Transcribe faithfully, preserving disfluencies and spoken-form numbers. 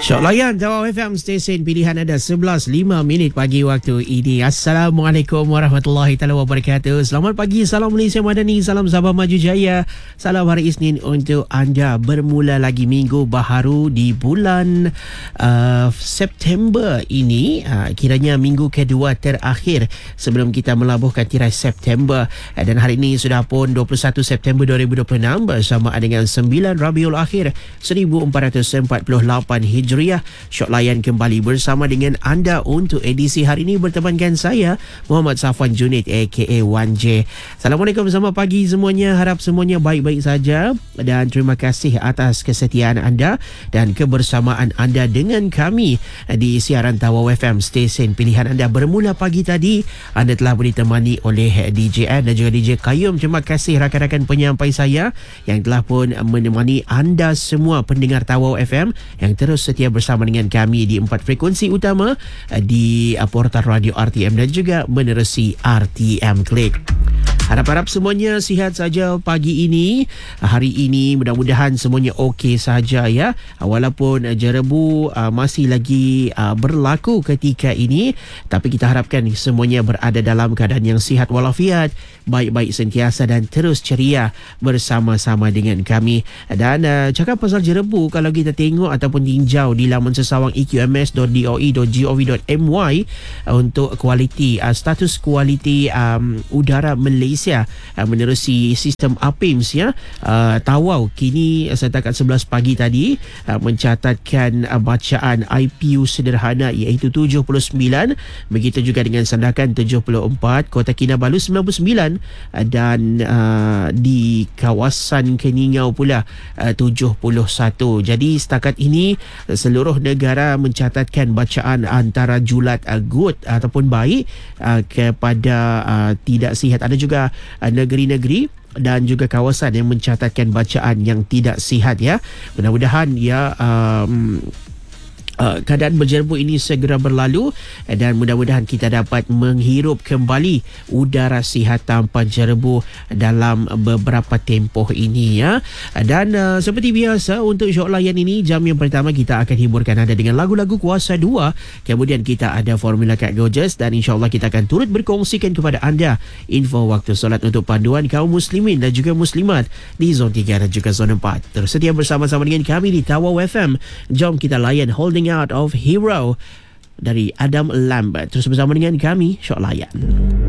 Syok layan Tawau F M, stesen pilihan anda. Sebelas lima minit pagi waktu ini. Assalamualaikum warahmatullahi taala wabarakatuh. Selamat pagi, salam Malaysia Madani, salam Sabah Maju Jaya, salam hari Isnin untuk anda. Bermula lagi minggu baharu di bulan uh, September ini, uh, kiranya minggu kedua terakhir sebelum kita melabuhkan tirai September. uh, Dan hari ini sudah pun dua puluh satu September dua ribu dua puluh enam bersama dengan sembilan Rabiul Akhir seribu empat ratus empat puluh lapan Hijriah. Syok layan kembali bersama dengan anda untuk edisi hari ini bertemankan saya Muhammad Safwan Junid aka wan J. Assalamualaikum, selamat pagi semuanya. Harap semuanya baik-baik saja dan terima kasih atas kesetiaan anda dan kebersamaan anda dengan kami di siaran Tawau F M, stesen pilihan anda. Bermula pagi tadi anda telah ditemani oleh D J N dan juga D J Qayyum. Terima kasih rakan-rakan penyampai saya yang telah pun menemani anda semua pendengar Tawau F M yang terus setia bersama dengan kami di empat frekuensi utama di portal radio R T M dan juga menerusi R T M Click. Harap-harap semuanya sihat saja pagi ini. Hari ini mudah-mudahan semuanya okey saja ya. Walaupun jerebu uh, masih lagi uh, berlaku ketika ini, tapi kita harapkan semuanya berada dalam keadaan yang sihat walafiat, baik-baik sentiasa dan terus ceria bersama-sama dengan kami. Dan uh, cakap pasal jerebu, kalau kita tengok ataupun tinjau di laman sesawang e q m s dot d o e dot gov dot m y uh, untuk kualiti uh, status kualiti um, udara Malaysia uh, menerusi sistem A P I M S ya. Uh, Tawau kini uh, setakat sebelas pagi tadi uh, mencatatkan uh, bacaan I P U sederhana iaitu tujuh puluh sembilan, begitu juga dengan Sandakan tujuh puluh empat, Kota Kinabalu sembilan puluh sembilan uh, dan uh, di kawasan Keningau pula uh, tujuh puluh satu. Jadi setakat ini uh, seluruh negara mencatatkan bacaan antara julat uh, good ataupun baik uh, kepada uh, tidak sihat. Ada juga uh, negeri-negeri dan juga kawasan yang mencatatkan bacaan yang tidak sihat ya. Mudah-mudahan ya um, Uh, keadaan berjerebu ini segera berlalu dan mudah-mudahan kita dapat menghirup kembali udara sihat tanpa jerebu dalam beberapa tempoh ini ya. Dan uh, seperti biasa untuk Syok Layan ini, jam yang pertama kita akan hiburkan anda dengan lagu-lagu Kuasa dua. Kemudian kita ada Formula Kat Gorgeous dan insyaAllah kita akan turut berkongsikan kepada anda info waktu solat untuk panduan kaum muslimin dan juga muslimat di zon tiga dan juga zon empat. Terus setia bersama-sama dengan kami di Tawau F M. Jom kita layan Holding Out of Hero dari Adam Lambert. Terus bersama dengan kami, Syok Layan.